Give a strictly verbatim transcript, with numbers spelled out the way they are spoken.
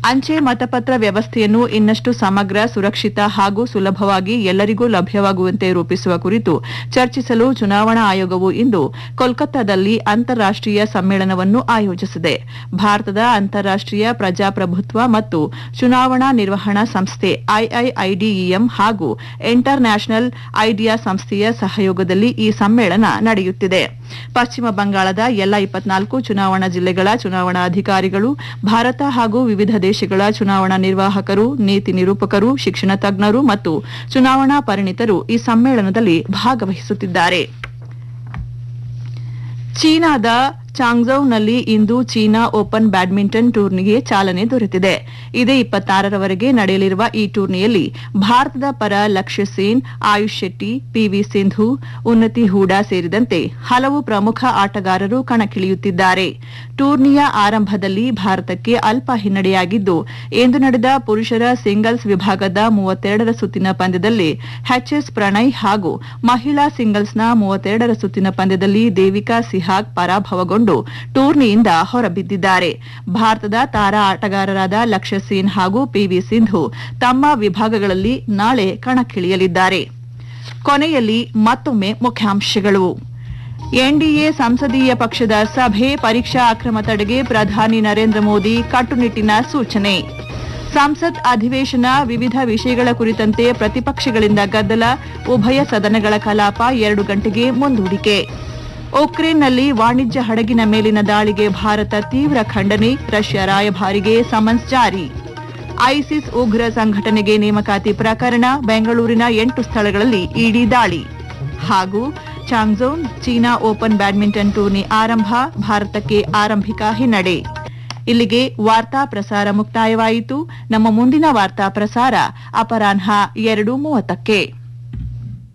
ಅಂಚೆ ಮತಪತ್ರ ವ್ಯವಸ್ಥೆಯನ್ನು ಇನ್ನಷ್ಟು ಸಮಗ್ರ, ಸುರಕ್ಷಿತ ಹಾಗೂ ಸುಲಭವಾಗಿ ಎಲ್ಲರಿಗೂ ಲಭ್ಯವಾಗುವಂತೆ ರೂಪಿಸುವ ಕುರಿತು ಚರ್ಚಿಸಲು ಚುನಾವಣಾ ಆಯೋಗವು ಇಂದು ಕೋಲ್ಕತ್ತಾದಲ್ಲಿ ಅಂತಾರಾಷ್ಟೀಯ ಸಮ್ಮೇಳನವನ್ನು ಆಯೋಜಿಸಿದೆ. ಭಾರತದ ಅಂತಾರಾಷ್ಟೀಯ ಪ್ರಜಾಪ್ರಭುತ್ವ ಮತ್ತು ಚುನಾವಣಾ ನಿರ್ವಹಣಾ ಸಂಸ್ಥೆ ಐಐಐಡಿಇಎಂ ಹಾಗೂ ಇಂಟರ್ ನ್ಯಾಷನಲ್ ಐಡಿಯಾ ಸಂಸ್ಥೆಯ ಸಹಯೋಗದಲ್ಲಿ ಈ ಸಮ್ಮೇಳನ ನಡೆಯುತ್ತಿದೆ. ಪಶ್ಚಿಮ ಬಂಗಾಳದ ಎಲ್ಲಾ ಇಪ್ಪತ್ನಾಲ್ಕು ಚುನಾವಣಾ ಜಿಲ್ಲೆಗಳ ಚುನಾವಣಾ ಅಧಿಕಾರಿಗಳು, ಭಾರತ ಹಾಗೂ ವಿವಿಧ ದೇಶಗಳ ಚುನಾವಣಾ ನಿರ್ವಾಹಕರು, ನೀತಿ ನಿರೂಪಕರು, ಶಿಕ್ಷಣ ತಜ್ಞರು ಮತ್ತು ಚುನಾವಣಾ ಪರಿಣಿತರು ಈ ಸಮ್ಮೇಳನದಲ್ಲಿ ಭಾಗವಹಿಸುತ್ತಿದ್ದಾರೆ. ಚೀನಾದ ಚಾಂಗ್ಝೌನಲ್ಲಿ ಇಂದು ಚೀನಾ ಓಪನ್ ಬ್ಯಾಡ್ಮಿಂಟನ್ ಟೂರ್ನಿಗೆ ಚಾಲನೆ ದೊರೆತಿದೆ. ಇದೇ ಇಪ್ಪತ್ತಾರರವರೆಗೆ ನಡೆಯಲಿರುವ ಈ ಟೂರ್ನಿಯಲ್ಲಿ ಭಾರತದ ಪರ ಲಕ್ಷ್ಯ ಸೇನ್, ಆಯುಷ್ ಶೆಟ್ಟಿ, ಪಿವಿ ಸಿಂಧು, ಉನ್ನತಿ ಹೂಡಾ ಸೇರಿದಂತೆ ಹಲವು ಪ್ರಮುಖ ಆಟಗಾರರು ಕಣಕ್ಕಿಳಿಯುತ್ತಿದ್ದಾರೆ. ಟೂರ್ನಿಯ ಆರಂಭದಲ್ಲಿ ಭಾರತಕ್ಕೆ ಅಲ್ಪ ಹಿನ್ನಡೆಯಾಗಿದ್ದು, ಇಂದು ನಡೆದ ಪುರುಷರ ಸಿಂಗಲ್ಸ್ ವಿಭಾಗದ ಮೂವತ್ತೆರಡರ ಸುತ್ತಿನ ಪಂದ್ಯದಲ್ಲಿ ಎಚ್ಎಸ್ ಪ್ರಣಯ್ ಹಾಗೂ ಮಹಿಳಾ ಸಿಂಗಲ್ಸ್ನ ಮೂವತ್ತೆರಡರ ಸುತ್ತಿನ ಪಂದ್ಯದಲ್ಲಿ ದೇವಿಕಾ ಸಿಹಾಗ್ ಪರಾಭವಗೊಂಡು ಟೂರ್ನಿಯಿಂದ ಹೊರಬಿದ್ದಿದ್ದಾರೆ. ಭಾರತದ ತಾರಾ ಆಟಗಾರರಾದ ಲಕ್ಷ್ಯ ಸೇನ್ ಹಾಗೂ ಪಿವಿ ಸಿಂಧು ತಮ್ಮ ವಿಭಾಗಗಳಲ್ಲಿ ನಾಳೆ ಕಣಕ್ಕಿಳಿಯಲಿದ್ದಾರೆ. ಕೊನೆಯಲ್ಲಿ ಮತ್ತೊಮ್ಮೆ ಮುಖ್ಯಾಂಶಗಳು. ಎನ್ಡಿಎ ಸಂಸದೀಯ ಪಕ್ಷದ ಸಭೆ, ಪರೀಕ್ಷಾ ಅಕ್ರಮ ತಡೆಗೆ ಪ್ರಧಾನಿ ನರೇಂದ್ರ ಮೋದಿ ಕಟ್ಟುನಿಟ್ಟಿನ ಸೂಚನೆ. ಸಂಸತ್ ಅಧಿವೇಶನ, ವಿವಿಧ ವಿಷಯಗಳ ಕುರಿತಂತೆ ಪ್ರತಿಪಕ್ಷಗಳಿಂದ ಗದ್ದಲ, ಉಭಯ ಸದನಗಳ ಕಲಾಪ ಎರಡು ಗಂಟೆಗೆ ಮುಂದೂಡಿಕೆ. ಉಕ್ರೇನ್ನಲ್ಲಿ ವಾಣಿಜ್ಯ ಹಡಗಿನ ಮೇಲಿನ ದಾಳಿಗೆ ಭಾರತ ತೀವ್ರ ಖಂಡನೆ, ರಷ್ಯಾ ರಾಯಭಾರಿಗೆ ಸಮನ್ಸ್ ಜಾರಿ. ಐಸಿಸ್ ಉಗ್ರ ಸಂಘಟನೆಗೆ ನೇಮಕಾತಿ ಪ್ರಕರಣ, ಬೆಂಗಳೂರಿನ ಎಂಟು ಸ್ಥಳಗಳಲ್ಲಿ ಇಡಿ ದಾಳಿ. ಹಾಗೂ ಚಾಂಗ್ಝೌ ಚೀನಾ ಓಪನ್ ಬ್ಯಾಡ್ಮಿಂಟನ್ ಟೂರ್ನಿ ಆರಂಭ, ಭಾರತಕ್ಕೆ ಆರಂಭಿಕ ಹಿನ್ನಡೆ. ಇಲ್ಲಿಗೆ ವಾರ್ತಾ ಪ್ರಸಾರ ಮುಕ್ತಾಯವಾಯಿತು. ನಮ್ಮ ಮುಂದಿನ ವಾರ್ತಾ ಪ್ರಸಾರ ಅಪರಾಹ್ನ ಎರಡು ಮೂವತ್ತಕ್ಕೆ.